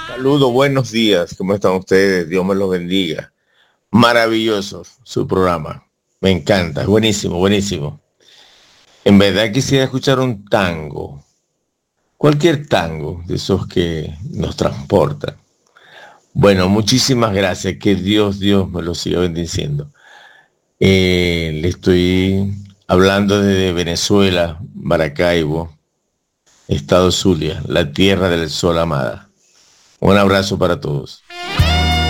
Saludos, buenos días. ¿Cómo están ustedes? Dios me los bendiga. Maravilloso su programa. Me encanta. Buenísimo, buenísimo. En verdad quisiera escuchar un tango. Cualquier tango de esos que nos transportan. Bueno, muchísimas gracias. Que Dios me lo siga bendiciendo. Le estoy hablando desde Venezuela, Maracaibo, Estado Zulia, la tierra del sol amada. Un abrazo para todos.